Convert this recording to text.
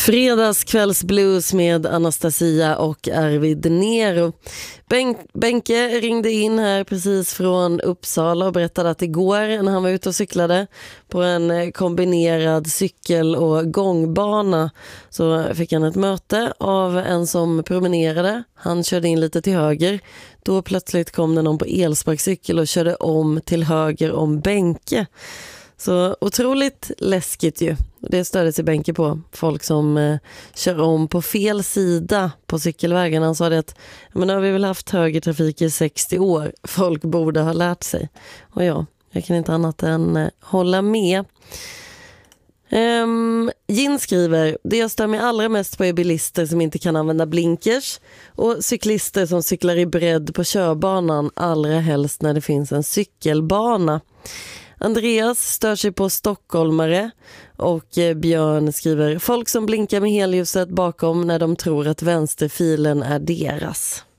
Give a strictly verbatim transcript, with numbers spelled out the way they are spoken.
Fredagskvällsblues med Anastasia och Arvid Nero. Ben- Benke ringde in här precis från Uppsala och berättade att igår när han var ute och cyklade på en kombinerad cykel- och gångbana så fick han ett möte av en som promenerade. Han körde in lite till höger. Då plötsligt kom det någon på elsparkcykel och körde om till höger om Benke. Så otroligt läskigt ju. Det störde sig Benke på. Folk som eh, kör om på fel sida på cykelvägen. Han sa det att men nu har vi väl haft högertrafik i sextio år. Folk borde ha lärt sig. Och ja, jag kan inte annat än eh, hålla med. Um, Gin skriver: det jag stör mig allra mest på är bilister som inte kan använda blinkers och cyklister som cyklar i bredd på körbanan, allra helst när det finns en cykelbana. Andreas stör sig på stockholmare och eh, Björn skriver: folk som blinkar med helljuset bakom när de tror att vänsterfilen är deras.